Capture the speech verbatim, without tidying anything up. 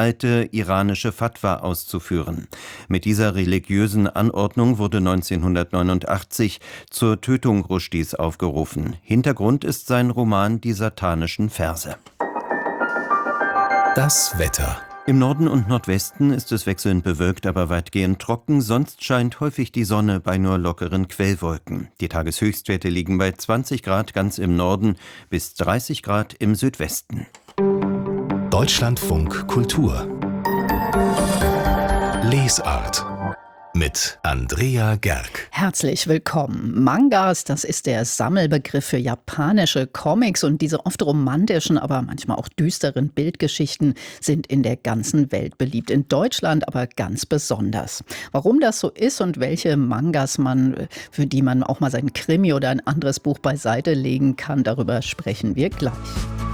uralte iranische Fatwa auszuführen. Mit dieser religiösen Anordnung wurde neunzehnhundertneunundachtzig zur Tötung Rushdies aufgerufen. Hintergrund ist sein Roman Die satanischen Verse. Das Wetter. Im Norden und Nordwesten ist es wechselnd bewölkt, aber weitgehend trocken. Sonst scheint häufig die Sonne bei nur lockeren Quellwolken. Die Tageshöchstwerte liegen bei zwanzig Grad ganz im Norden bis dreißig Grad im Südwesten. Deutschlandfunk Kultur. Lesart. Mit Andrea Gerg. Herzlich willkommen. Mangas, das ist der Sammelbegriff für japanische Comics, und diese oft romantischen, aber manchmal auch düsteren Bildgeschichten sind in der ganzen Welt beliebt, in Deutschland aber ganz besonders. Warum das so ist und welche Mangas man, für die man auch mal sein Krimi oder ein anderes Buch beiseite legen kann, darüber sprechen wir gleich.